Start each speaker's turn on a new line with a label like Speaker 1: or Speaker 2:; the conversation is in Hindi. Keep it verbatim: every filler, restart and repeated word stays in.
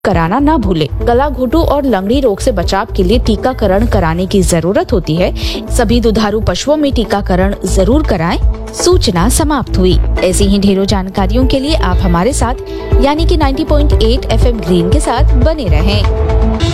Speaker 1: कराना ना भूले। गला घोटू और लंगड़ी रोग से बचाव के लिए टीकाकरण कराने की जरूरत होती है। सभी दुधारू पशुओं में टीकाकरण जरूर कराएं। सूचना समाप्त हुई। ऐसी ही ढेरों जानकारियों के लिए आप हमारे साथ यानी कि नब्बे पॉइंट आठ एफ एम ग्रीन के साथ बने रहें।